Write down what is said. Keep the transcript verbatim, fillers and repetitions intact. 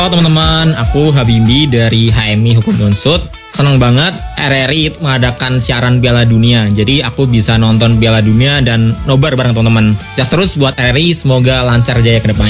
Halo teman-teman, aku Habibie dari H M I Hukum Unsud. Senang banget R R I mengadakan siaran Piala Dunia. Jadi aku bisa nonton Piala Dunia dan nobar bareng teman-teman. Just terus buat R R I, semoga lancar jaya ke depannya.